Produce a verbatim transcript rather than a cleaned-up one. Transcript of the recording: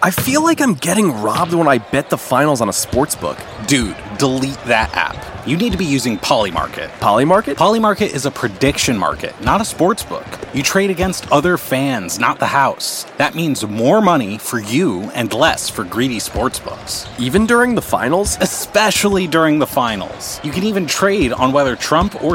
I feel like I'm getting robbed when I bet the finals on a sportsbook. Dude, delete that app. You need to be using Polymarket. Polymarket? Polymarket is a prediction market, not a sports book. You trade against other fans, not the house. That means more money for you and less for greedy sports books. Even during the finals? Especially during the finals. You can even trade on whether Trump or